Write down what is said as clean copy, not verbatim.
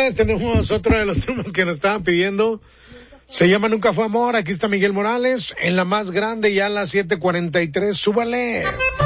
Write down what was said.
señores, tenemos otro de los temas que nos estaban pidiendo. Se llama Nunca Fue Amor. Aquí está Miguel Morales en la más grande, ya a las 7:43. Súbale.